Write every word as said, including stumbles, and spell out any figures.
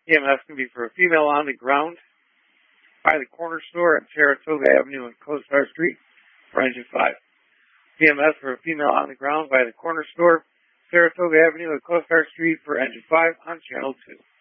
E M S can be for a female on the ground by the corner store at Saratoga Avenue and CoStar Street for engine five. E M S for a female on the ground by the corner store, Saratoga Avenue and CoStar Street for engine five on channel two.